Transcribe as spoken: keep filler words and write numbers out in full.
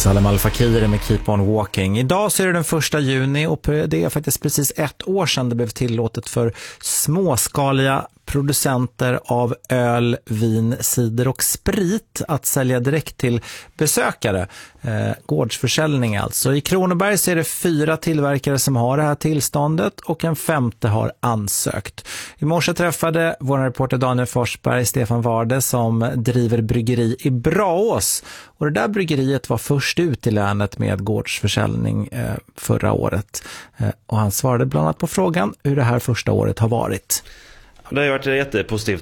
Salem Al Fakir med Keep On Walking. Idag så är det den första juni och det är faktiskt precis ett år sedan det blev tillåtet för småskaliga producenter av öl, vin, cider och sprit att sälja direkt till besökare. Eh, gårdsförsäljning alltså. I Kronoberg så är det fyra tillverkare som har det här tillståndet och en femte har ansökt. I morse träffade vår reporter Daniel Forsberg Stefan Varde som driver bryggeri i Braås. Och det där bryggeriet var först ut i länet med gårdsförsäljning eh, förra året. Eh, och han svarade bland annat på frågan hur det här första året har varit. Det har varit jättepositivt